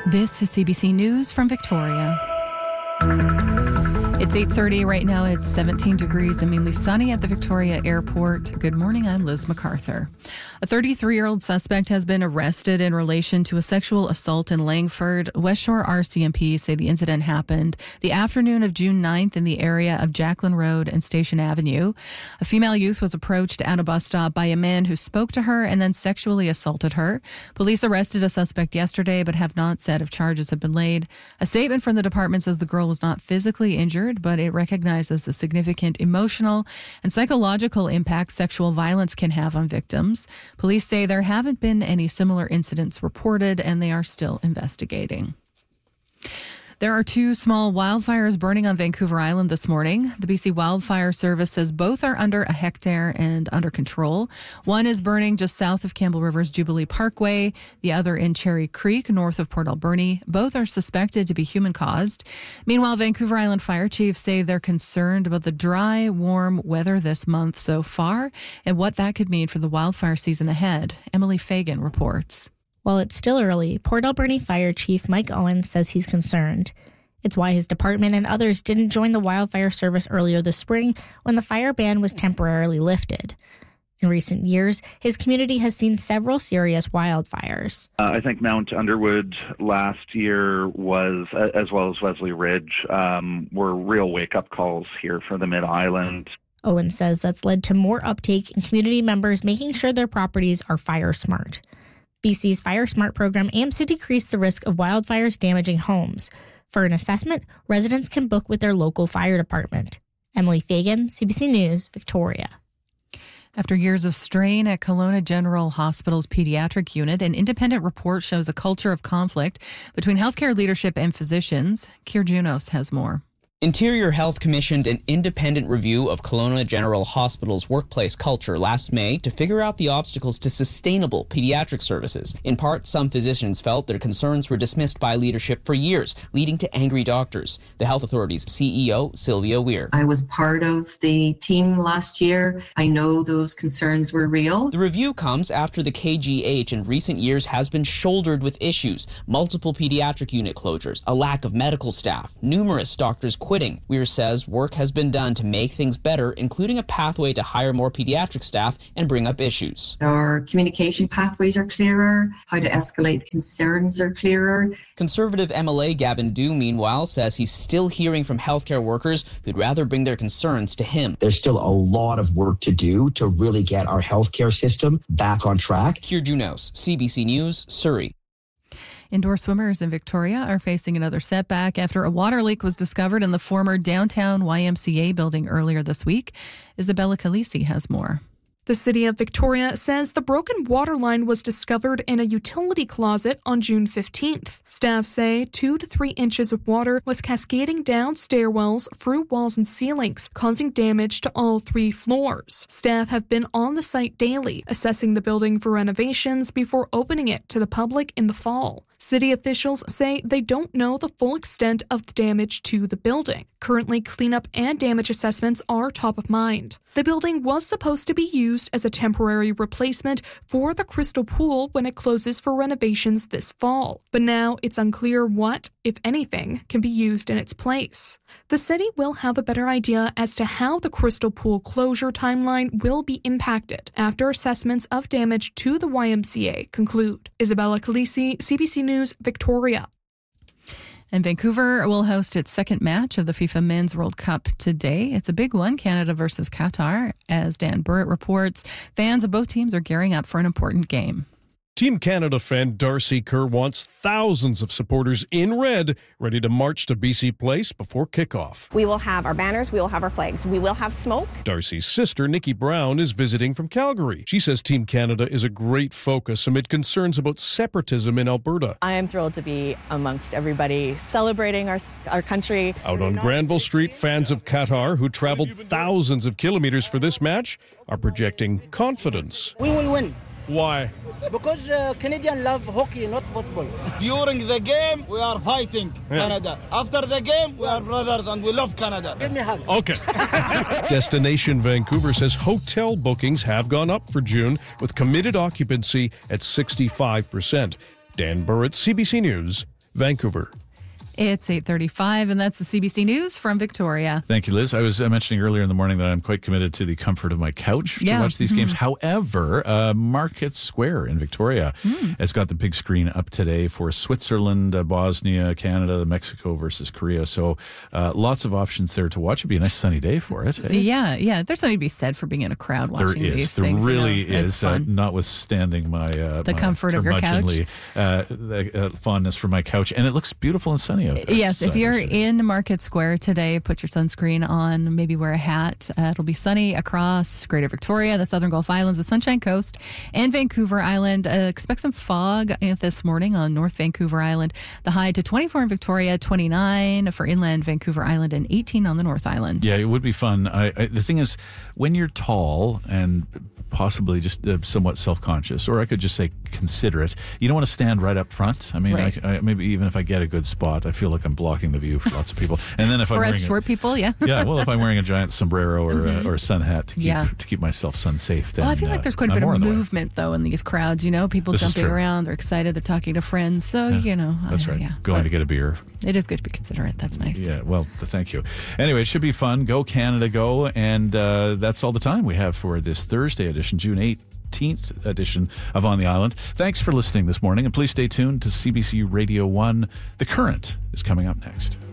This is CBC News from Victoria. It's 8:30 right now. It's 17 degrees and mainly sunny at the Victoria Airport. Good morning. I'm Liz MacArthur. A 33-year-old suspect has been arrested in relation to a sexual assault in Langford. West Shore RCMP say the incident happened the afternoon of June 9th in the area of Jacqueline Road and Station Avenue. A female youth was approached at a bus stop by a man who spoke to her and then sexually assaulted her. Police arrested a suspect yesterday but have not said if charges have been laid. A statement from the department says the girl was not physically injured, but it recognizes the significant emotional and psychological impact sexual violence can have on victims. Police say there haven't been any similar incidents reported and they are still investigating. There are two small wildfires burning on Vancouver Island this morning. The BC Wildfire Service says both are under a hectare and under control. One is burning just south of Campbell River's Jubilee Parkway, the other in Cherry Creek, north of Port Alberni. Both are suspected to be human-caused. Meanwhile, Vancouver Island Fire Chiefs say they're concerned about the dry, warm weather this month so far and what that could mean for the wildfire season ahead. Emily Fagan reports. While it's still early, Port Alberni Fire Chief Mike Owens says he's concerned. It's why his department and others didn't join the wildfire service earlier this spring when the fire ban was temporarily lifted. In recent years, his community has seen several serious wildfires. I think Mount Underwood last year was, as well as Leslie Ridge, were real wake-up calls here for the Mid-Island. Owens says that's led to more uptake in community members making sure their properties are fire smart. BC's Fire Smart program aims to decrease the risk of wildfires damaging homes. For an assessment, residents can book with their local fire department. Emily Fagan, CBC News, Victoria. After years of strain at Kelowna General Hospital's pediatric unit, an independent report shows a culture of conflict between healthcare leadership and physicians. Keir Junos has more. Interior Health commissioned an independent review of Kelowna General Hospital's workplace culture last May to figure out the obstacles to sustainable pediatric services. In part, some physicians felt their concerns were dismissed by leadership for years, leading to angry doctors. The health authority's CEO, Sylvia Weir. I was part of the team last year. I know those concerns were real. The review comes after the KGH in recent years has been shouldered with issues. Multiple pediatric unit closures, a lack of medical staff, numerous doctors quitting. Weir says work has been done to make things better, including a pathway to hire more pediatric staff and bring up issues. Our communication pathways are clearer, how to escalate concerns are clearer. Conservative MLA Gavin Dew, meanwhile, says he's still hearing from healthcare workers who'd rather bring their concerns to him. There's still a lot of work to do to really get our healthcare system back on track. Keir Junos, CBC News, Surrey. Indoor swimmers in Victoria are facing another setback after a water leak was discovered in the former downtown YMCA building earlier this week. Isabella Calisi has more. The City of Victoria says the broken water line was discovered in a utility closet on June 15th. Staff say 2 to 3 inches of water was cascading down stairwells, through walls and ceilings, causing damage to all 3 floors. Staff have been on the site daily, assessing the building for renovations before opening it to the public in the fall. City officials say they don't know the full extent of the damage to the building. Currently, cleanup and damage assessments are top of mind. The building was supposed to be used as a temporary replacement for the Crystal Pool when it closes for renovations this fall. But now it's unclear what, if anything, can be used in its place. The city will have a better idea as to how the Crystal Pool closure timeline will be impacted after assessments of damage to the YMCA conclude. Isabella Calisi, CBC News, Victoria. And Vancouver will host its second match of the FIFA Men's World Cup today. It's a big one, Canada versus Qatar. As Dan Burrett reports, fans of both teams are gearing up for an important game. Team Canada fan Darcy Kerr wants thousands of supporters in red ready to march to BC Place before kickoff. We will have our banners, we will have our flags, we will have smoke. Darcy's sister, Nikki Brown, is visiting from Calgary. She says Team Canada is a great focus amid concerns about separatism in Alberta. I am thrilled to be amongst everybody celebrating our country. Out on Granville Street, fans of Qatar, who traveled thousands of kilometers for this match, are projecting confidence. We will win. Why? Because Canadians love hockey, not football. During the game, we are fighting Canada. After the game, we are brothers and we love Canada. Give me a hug. Okay. Destination Vancouver says hotel bookings have gone up for June with committed occupancy at 65%. Dan Burrett, CBC News, Vancouver. It's 8:35, and that's the CBC News from Victoria. Thank you, Liz. I was mentioning earlier in the morning that I'm quite committed to the comfort of my couch to watch these games. However, Market Square in Victoria has got the big screen up today for Switzerland, Bosnia, Canada, Mexico versus Korea. So lots of options there to watch. It'd be a nice sunny day for it. Eh? Yeah. There's something to be said for being in a crowd watching these things. There really is. Notwithstanding my the comfort of your couch, fondness for my couch, and it looks beautiful and sunny. Yes, if you're in Market Square today, put your sunscreen on, maybe wear a hat. It'll be sunny across Greater Victoria, the Southern Gulf Islands, the Sunshine Coast, and Vancouver Island. Expect some fog this morning on North Vancouver Island. The high to 24 in Victoria, 29 for inland Vancouver Island, and 18 on the North Island. Yeah, it would be fun. The thing is, when you're tall and possibly just somewhat self-conscious, or I could just say considerate, you don't want to stand right up front. I mean, right. Maybe even if I get a good spot, I feel like I'm blocking the view for lots of people. And then if I'm wearing short people, yeah. Well, if I'm wearing a giant sombrero or a sun hat to keep myself sun safe, then I feel like there's quite a bit of movement though in these crowds. People jumping around, they're excited, they're talking to friends. So that's right. Going to get a beer. It is good to be considerate. That's nice. Yeah. Well, thank you. Anyway, it should be fun. Go Canada, go! And that's all the time we have for this Thursday edition, June 18th edition of On the Island. Thanks for listening this morning, and please stay tuned to CBC Radio 1. The Current is coming up next.